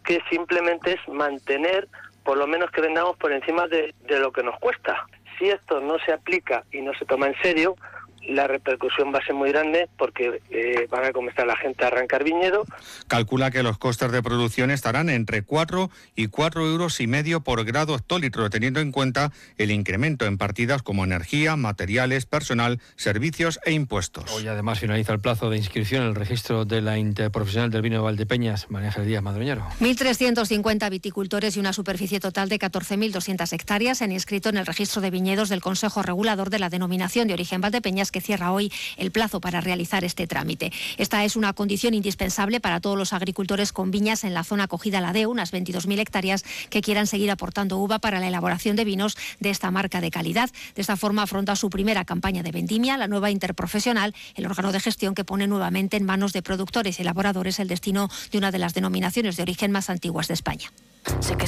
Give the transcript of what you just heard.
que simplemente es mantener, por lo menos que vendamos por encima de lo que nos cuesta. Si esto no se aplica y no se toma en serio, la repercusión va a ser muy grande porque van a comenzar la gente a arrancar viñedo. Calcula que los costes de producción estarán entre 4 y 4,5 € por grado hectolitro, teniendo en cuenta el incremento en partidas como energía, materiales, personal, servicios e impuestos. Hoy además finaliza el plazo de inscripción en el registro de la Interprofesional del Vino de Valdepeñas. María Ángeles Díaz Madroñero. 1.350 viticultores y una superficie total de 14.200 hectáreas se han inscrito en el registro de viñedos del Consejo Regulador de la Denominación de Origen Valdepeñas, que cierra hoy el plazo para realizar este trámite. Esta es una condición indispensable para todos los agricultores con viñas en la zona acogida a la DEU, unas 22.000 hectáreas, que quieran seguir aportando uva para la elaboración de vinos de esta marca de calidad. De esta forma afronta su primera campaña de vendimia la nueva Interprofesional, el órgano de gestión que pone nuevamente en manos de productores y elaboradores el destino de una de las denominaciones de origen más antiguas de España. Sé que